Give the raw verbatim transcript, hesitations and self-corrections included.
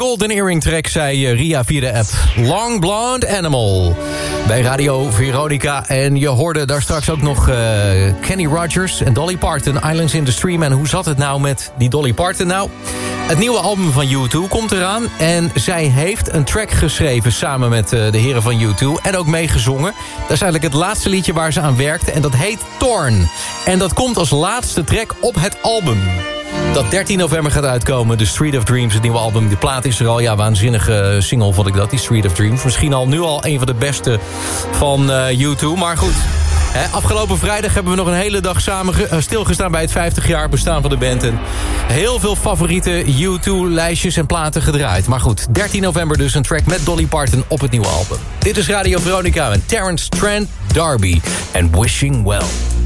golden earring track, zei Ria via de app. Long Blonde Animal. Bij Radio Veronica. En je hoorde daar straks ook nog uh, Kenny Rogers en Dolly Parton. Islands in the Stream. En hoe zat het nou met die Dolly Parton? Nou, het nieuwe album van U twee komt eraan. En zij heeft een track geschreven samen met uh, de heren van U twee. En ook meegezongen. Dat is eigenlijk het laatste liedje waar ze aan werkte. En dat heet Torn. En dat komt als laatste track op het album. Dat dertien november gaat uitkomen. The Street of Dreams, het nieuwe album. De plaat is er al. Ja, waanzinnige single vond ik dat. Die Street of Dreams. Misschien al nu al een van de beste van uh, U twee. Maar goed. He, afgelopen vrijdag hebben we nog een hele dag samen ge- stilgestaan bij het vijftig jaar bestaan van de band. En heel veel favoriete U twee lijstjes en platen gedraaid. Maar goed, dertien november dus een track met Dolly Parton op het nieuwe album. Dit is Radio Veronica en Terence Trent D'Arby en Wishing Well.